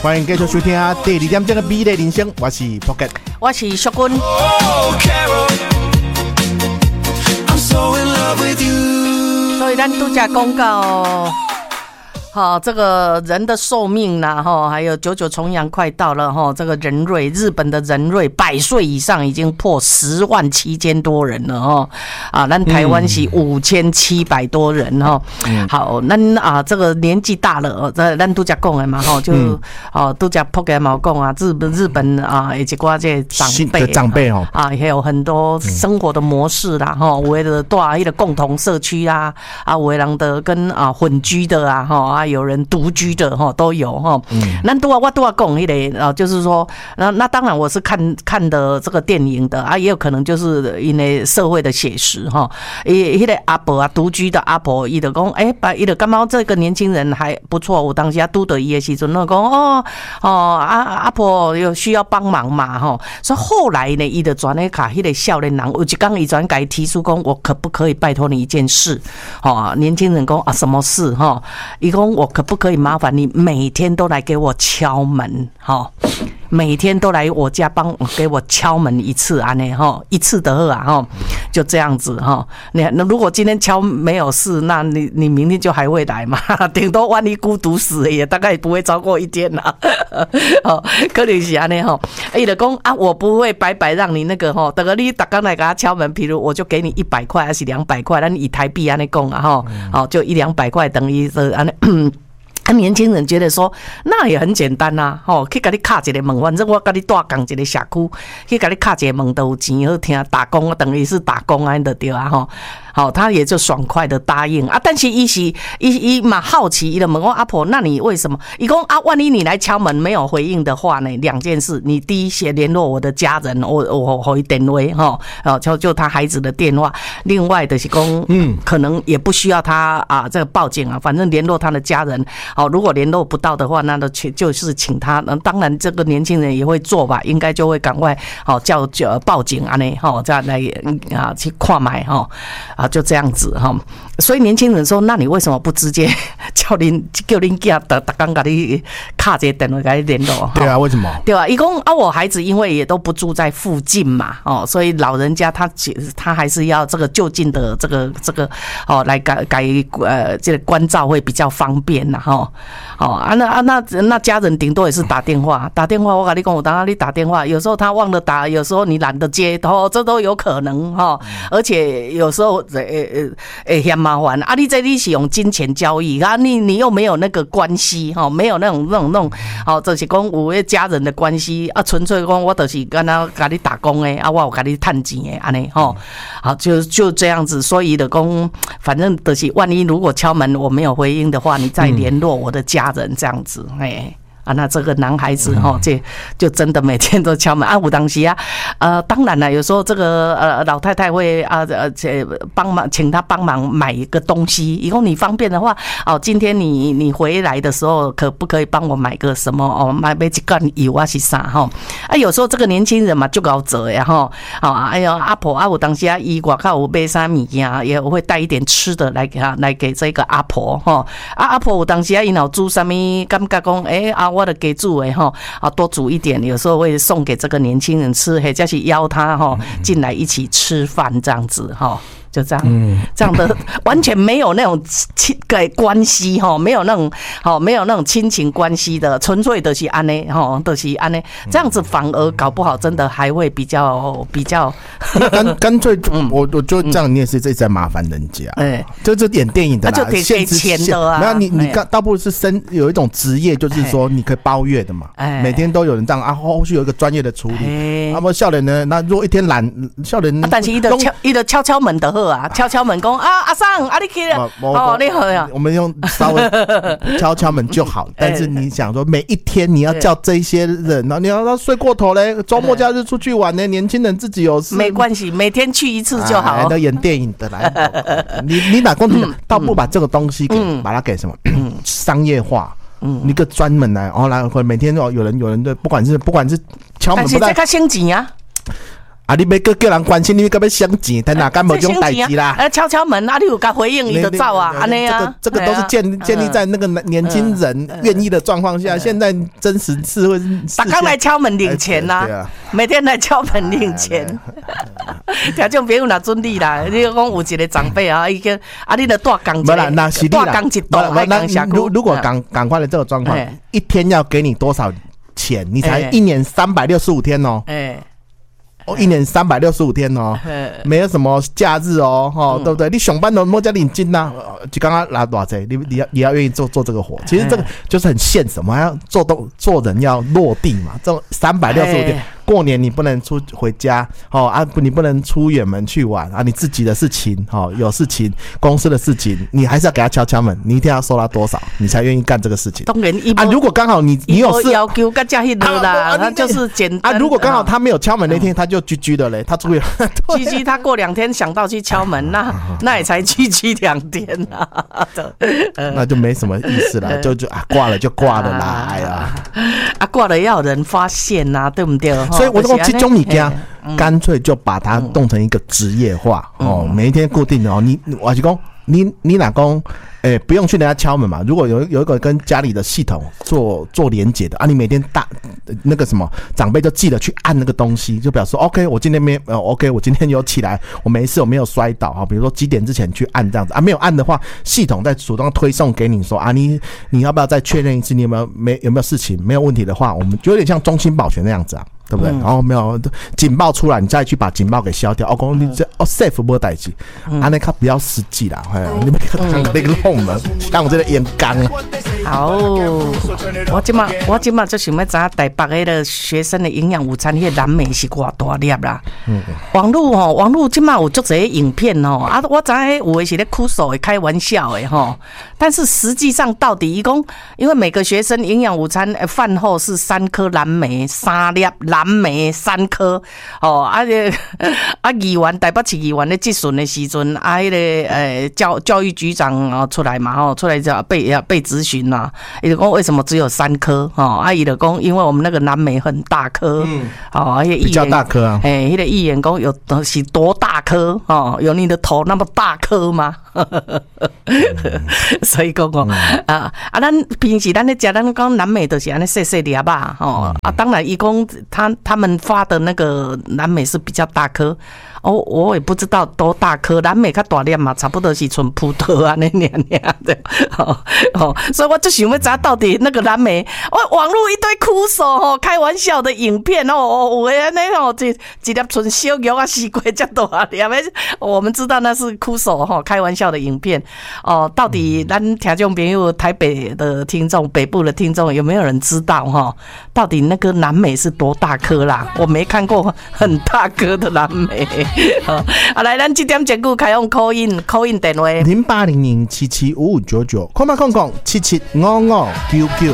欢迎继续收听第2点钟的美丽人生，我是 Pocket， 我是淑君。所以咱都在公告。好，这个人的寿命啦，还有99重阳快到了哈，这个人瑞，日本的人瑞100岁以上已经破107000多人了哈，啊，咱台湾是5700多人哈。好，咱这个年纪大了，咱都在讲的嘛哈，就都在破解嘛讲啊，日本啊，以及挂这长辈哦啊，还有很多生活的模式啦哈，为了多一个共同社区啦啊，为人的跟混居的啊哈。有人独居的都有哈，我都要讲迄个就是说，那当然我是看的这个电影的啊，也有可能就是因为社会的写实哈，迄个阿婆啊，独居的阿婆，伊就讲，把伊就感觉这个年轻人还不错，我当时拄到伊的时阵，我讲阿婆有需要帮忙嘛哈，所以后来呢，伊就转来卡迄个少年人，有一天伊转给提出讲，我可不可以拜托你一件事？年轻人讲啊，什么事哈？伊讲。我可不可以麻烦你每天都来给我敲门？每天都来我家给我敲门一次啊，一次的啊，就这样子哈。那如果今天敲没有事，那你明天就还会来嘛？顶多万一孤独死也大概不会超过1天啦。可能是安尼哈。伊就讲啊，我不会白白让你那个哈，等个你大刚来给他敲门，比如我就给你100块还是200块，咱以台币安尼讲啊哈，就100-200块等于是安尼。年轻人觉得说那也很简单呐，去给你卡一个门，反正我给你大港一个社区，去给你卡一个门都有钱好听，打工等于是打工安的对啊哈。好，他也就爽快的答应啊，但是伊嘛好奇，伊就问我阿婆，那你为什么？伊讲啊，万一你来敲门没有回应的话呢，2件事，你第一先联络我的家人，我回电话哈，就他孩子的电话，另外的是讲，可能也不需要他这个报警啊，反正联络他的家人，如果联络不到的话，那就是请他，当然这个年轻人也会做吧，应该就会赶快叫报警啊呢，这样来去看买哈。就这样子哈，所以年轻人说，那你为什么不直接叫恁囝逐天给你卡这电话给你联络？ 对啊，为什么？ 对啊，伊讲我孩子因为也都不住在附近嘛，所以老人家他还是要这个就近的这个来这个关照会比较方便呐哈。那家人顶多也是打电话，我跟你讲，我当你打电话，有时候他忘了打，有时候你懒得接，这都有可能哈。而且有时候嫌麻烦啊！你是用金钱交易啊，你又没有那个关系哈，没有那种就是讲有个家人的关系啊，纯粹讲我就是跟他给你打工的啊，我有给你赚钱的安尼哈，好就这样子，所以的讲，反正就是万一如果敲门我没有回应的话，你再联络我的家人这样子，那这个男孩子这就真的每天都敲门啊！有当时当然了，有时候这个老太太会帮忙，请他帮忙买一个东西。以后你方便的话，今天你回来的时候，可不可以帮我买个什么？买一罐油啊是啥哈？有时候这个年轻人嘛就搞做呀哈！哎呦阿婆有当时伊外口有买啥物件，也会带一点吃的来给这个阿婆哈。阿婆有当时伊若煮啥物，感觉讲我的给煮的多煮一点，有时候会送给这个年轻人吃，或者是邀他进来一起吃饭这样子就这样，这样的完全没有那种关系没有那种亲情关系的，纯粹的是安尼就是安尼，这样子反而搞不好真的还会比较干脆我就这样，你也是在麻烦人家，就演电影的啦， 就给钱的啊， 没有你倒不如是有一种职业，就是说你可以包月的嘛，每天都有人这样后续有一个专业的处理，不少人呢，那如果一天懒，少人但是伊的敲门的。敲门讲阿桑你去了你好呀， 我们用稍微敲门就好。但是你想说每一天你要叫这些人，然后你要睡过头嘞，周末假日出去玩呢，年轻人自己有事没关系，每天去一次就好。 那演电影的来，你哪公平？倒不把这个东西把它给什么商业化？一个专门来每天有人的，不管是敲门， 但是这个升级啊。 啊，你要叫人关心，你要想钱，但哪敢无这种代志啦？ 敲敲门啊，你有甲回应，伊就走啊，安尼啊。 这个都是建立在那个年轻人愿意的状况下。现在真实社会， 大刚来敲门领钱呐，每天来敲门领钱。听众朋友若准你啦，你讲有一个长辈啊，已经啊，你著带工一个，带工一道，带工社区。 如果赶快的这个状况，一天要给你多少钱？你才一年365天哦。一年365天哦，没有什么假日哦，对不对？你上班都莫加领金呐，就刚刚拿多少钱？你要愿意做这个活，其实这个就是很现实，我们还要做人要落地嘛。这365天，过年你不能回家你不能出远门去玩啊，你自己的事情有事情，公司的事情，你还是要给他敲敲门，你一定要收他多少，你才愿意干这个事情。 当然如果刚好你有事要求跟加迄个啦，他就是简单如果刚好他没有敲门那天，他就居的嘞，他出去居他过2天想到去敲门，那也才居2天啊， 那就没什么意思了，就挂了就挂了啦，哎呀， 挂了要有人发现呐，对不对？ 所以我说这种物件，干脆就把它弄成一个职业化每一天固定的我是讲你哪讲不用去人家敲门嘛。如果有一个跟家里的系统做连结的你每天那个什么长辈就记得去按那个东西，就表示说 OK， 我今天OK， 我今天有起来，我没事，我没有摔倒比如说几点之前去按这样子没有按的话，系统再主动推送给你说你要不要再确认一次，你有没有事情，没有问题的话，我们就有点像中心保全那样子对不对？然后没有警报出来，你再去把警报给消掉。讲你这safe 没代志，安尼较比较实际啦。你们看那个弄了，像我这个烟缸啊。 好，我今嘛就想要知道台北的学生的营养午餐，那个蓝莓是偌大粒啦。网络今嘛有足侪影片我知道有的是咧酷手的开玩笑的但是实际上到底因为每个学生营养午餐饭后是3颗蓝莓，3粒蓝莓3颗议员台北市议员咧质询的时阵迄个教育局长出来嘛出来就被质询嘛，伊就讲为什么只有3颗伊就讲因为我们那个蓝莓很大颗比较大颗迄个议员讲有是多大颗有你的头那么大颗吗？所以讲咱平时咱咧食咱讲蓝莓就是安尼细细粒吧当然伊讲他们发的那个蓝莓是比较大颗我也不知道多大颗，蓝莓较大粒嘛，差不多是像葡萄啊那样的所以我就想要知道到底那个蓝莓网络一堆酷手开玩笑的影片有的安尼一粒像小玉四过这大粒我们知道那是酷手开玩笑的影片到底咱听众朋友台北的听众北部的听众有没有人知道到底那个蓝莓是多大颗啦？我没看过很大颗的蓝莓来咱这点节目开用 call in 电话 0800775599，空空空775599。